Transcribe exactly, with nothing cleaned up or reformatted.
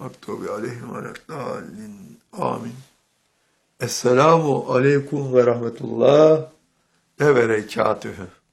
Maktubi aleyhim ve leddallin. Amin. Esselamu aleyküm ve rahmetullah ve berekatühü.